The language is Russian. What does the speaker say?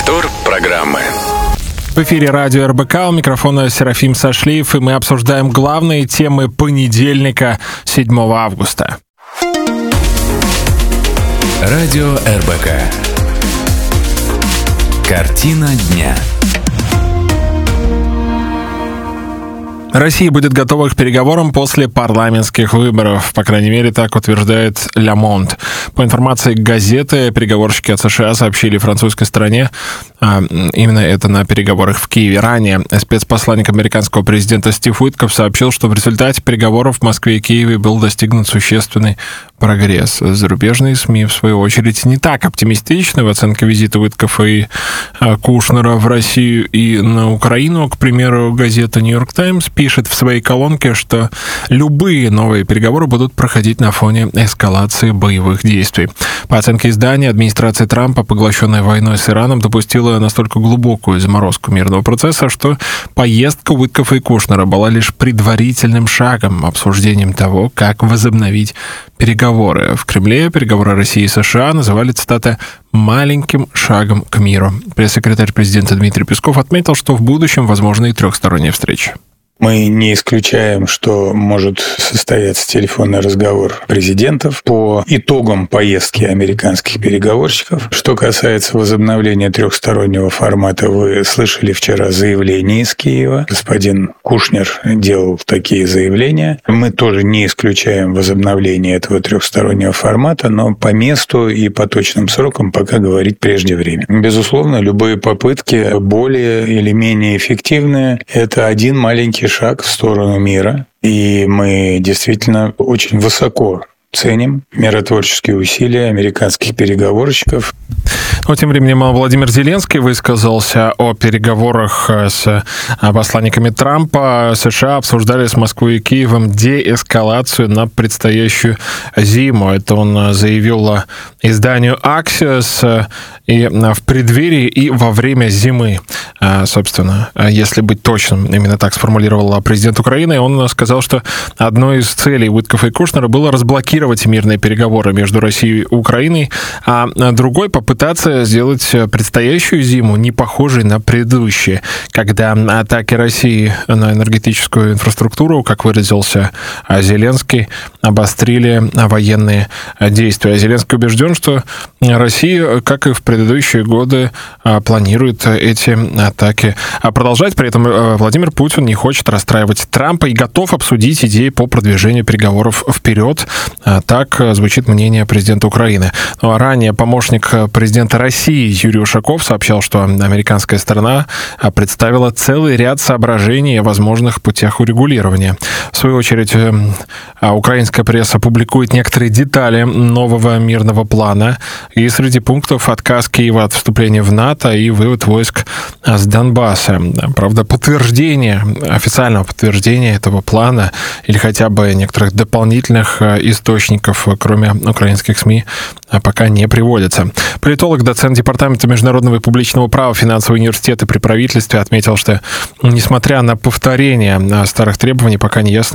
Повтор программы. В эфире радио РБК, у микрофона Серафим Сашлиев, и мы обсуждаем главные темы понедельника, 7 августа. Радио РБК. Картина дня. Россия будет готова к переговорам после парламентских выборов. По крайней мере, так утверждает Ля Монд. По информации газеты, переговорщики от США сообщили французской стороне, именно это на переговорах в Киеве. Ранее спецпосланник американского президента Стив Уиткоф сообщил, что в результате переговоров в Москве и Киеве был достигнут существенный прогресс. Зарубежные СМИ, в свою очередь, не так оптимистичны в оценке визита Уиткофа и Кушнера в Россию и на Украину. К примеру, газета «Нью-Йорк Таймс» пишет в своей колонке, что любые новые переговоры будут проходить на фоне эскалации боевых действий. По оценке издания, администрация Трампа, поглощенная войной с Ираном, допустила настолько глубокую заморозку мирного процесса, что поездка Уиткофа и Кушнера была лишь предварительным шагом, обсуждением того, как возобновить переговоры. В Кремле переговоры России и США называли, цитата, «маленьким шагом к миру». Пресс-секретарь президента Дмитрий Песков отметил, что в будущем возможны и трехсторонние встречи. Мы не исключаем, что может состояться телефонный разговор президентов по итогам поездки американских переговорщиков. Что касается возобновления трехстороннего формата, вы слышали вчера заявление из Киева. Господин Кушнер делал такие заявления. Мы тоже не исключаем возобновление этого трехстороннего формата, но по месту и по точным срокам пока говорить преждевременно. Безусловно, любые попытки более или менее эффективные – это один маленький шаг в сторону мира, и мы действительно очень высоко ценим миротворческие усилия американских переговорщиков. Но тем временем Владимир Зеленский высказался о переговорах с посланниками Трампа. США обсуждали с Москвой и Киевом деэскалацию на предстоящую зиму. Это он заявил изданию Axios и в преддверии, и во время зимы. Собственно, если быть точным, именно так сформулировал президент Украины. Он сказал, что одной из целей Уиткофа и Кушнера было разблокировать мирные переговоры между Россией и Украиной, а другой попытаться сделать предстоящую зиму не похожей на предыдущие, когда атаки России на энергетическую инфраструктуру, как выразился Зеленский, обострили военные действия. Зеленский убежден, что Россия, как и в предыдущие годы, планирует эти атаки продолжать. При этом Владимир Путин не хочет расстраивать Трампа и готов обсудить идеи по продвижению переговоров вперед. Так звучит мнение президента Украины. Ну, а ранее помощник президента России Юрий Ушаков сообщал, что американская сторона представила целый ряд соображений о возможных путях урегулирования. В свою очередь, украинская пресса публикует некоторые детали нового мирного плана, и среди пунктов отказ Киева от вступления в НАТО и вывод войск с Донбасса. Правда, официального подтверждения этого плана или хотя бы некоторых дополнительных источников, кроме украинских СМИ, пока не приводится. Политолог, доцент Департамента международного и публичного права финансового университета при правительстве отметил, что, несмотря на повторение старых требований, пока не ясно,